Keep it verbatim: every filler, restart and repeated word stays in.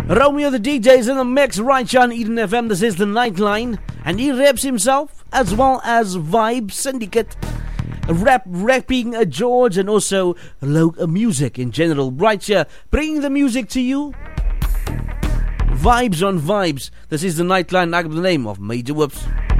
Romeo the D J is in the mix right here on Eden F M. This is the Nightline, and he raps himself as well as Vibe Syndicate, rap rapping uh, George, and also lo- uh, music in general. Right here, bringing the music to you. Vibes on vibes. This is the Nightline. I have the name of Major Whoops.